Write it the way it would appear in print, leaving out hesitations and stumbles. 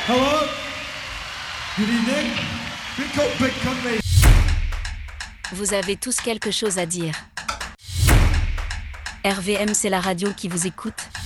Hello. Good evening. Big company. Vous avez tous quelque chose à dire. RVM, c'est la radio qui vous écoute.